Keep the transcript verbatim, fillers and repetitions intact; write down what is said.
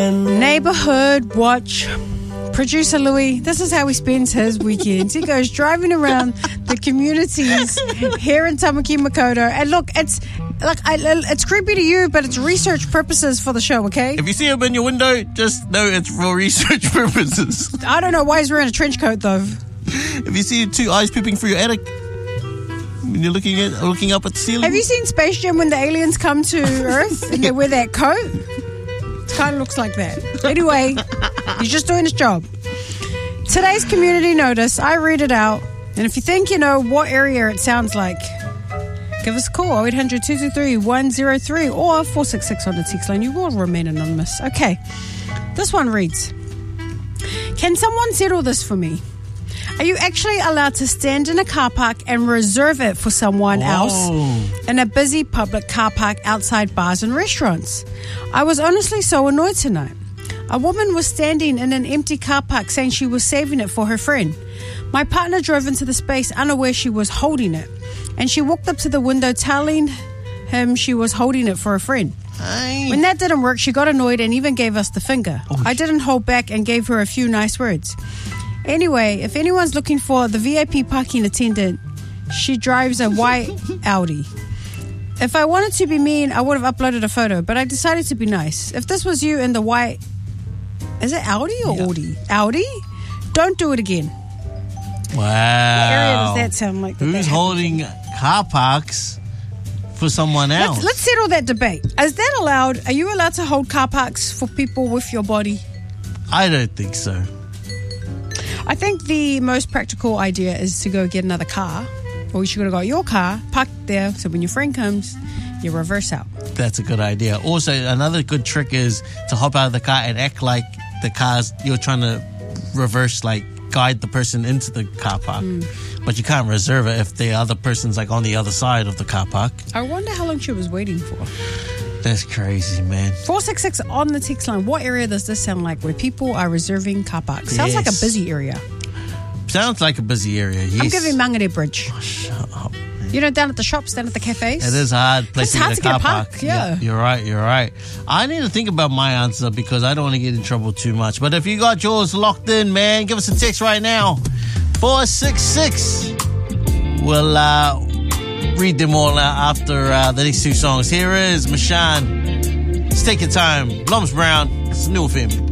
Neighborhood Watch. Producer Louis, this is how he spends his weekends. He goes driving around the communities here in Tamaki Makaurau. And look, it's like I, it's creepy to you, but it's research purposes for the show, okay? If you see him in your window, just know it's for research purposes. I don't know why he's wearing a trench coat, though. If you see two eyes peeping through your attic when you're looking at looking up at the ceiling. Have you seen Space Jam when the aliens come to Earth and they wear that coat? It kind of looks like that. Anyway, he's just doing his job. Today's community notice, I read it out. And if you think you know what area it sounds like, give us a call, oh eight hundred, two two three, one oh three or four six six on the text line. You will remain anonymous. Okay, this one reads, can someone settle this for me? Are you actually allowed to stand in a car park and reserve it for someone else in a busy public car park outside bars and restaurants? I was honestly so annoyed tonight. A woman was standing in an empty car park saying she was saving it for her friend. My partner drove into the space unaware she was holding it, and she walked up to the window telling him she was holding it for a friend. Aye. When that didn't work, she got annoyed and even gave us the finger. Oh. I didn't hold back and gave her a few nice words. Anyway, if anyone's looking for the V I P parking attendant, she drives a white Audi. If I wanted to be mean, I would have uploaded a photo, but I decided to be nice. If this was you in the white... Is it Audi or Yeah. Audi? Audi? Don't do it again. Wow. What area does that sound like? That Who's that holding car parks for someone else? Let's, let's settle that debate. Is that allowed? Are you allowed to hold car parks for people with your body? I don't think so. I think the most practical idea is to go get another car, or you should go get your car, park there, so when your friend comes, you reverse out. That's a good idea. Also, another good trick is to hop out of the car and act like the car's, you're trying to reverse, like, guide the person into the car park. Mm. But you can't reserve it if the other person's, like, on the other side of the car park. I wonder how long she was waiting for. That's crazy, man. four six six on the text line. What area does this sound like where people are reserving car parks? Sounds Yes. like a busy area. Sounds like a busy area, yes. I'm giving Mangere Bridge. Oh, shut up. You know, down at the shops, down at the cafes. It is hard place It's to hard get a to get car a park, park. yeah. You're right, you're right. I need to think about my answer because I don't want to get in trouble too much. But if you got yours locked in, man, give us a text right now. four six six. We'll uh, read them all out after uh, the next two songs. Here is Mashan. Let's take your time. Lums Brown. It's New F M.